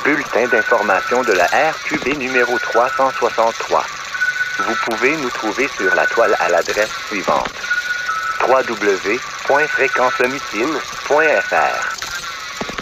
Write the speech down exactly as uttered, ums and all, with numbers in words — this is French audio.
bulletin d'information de la R Q B numéro trois cent soixante-trois. Vous pouvez nous trouver sur la toile à l'adresse suivante: w w w point fréquence homicide point f r.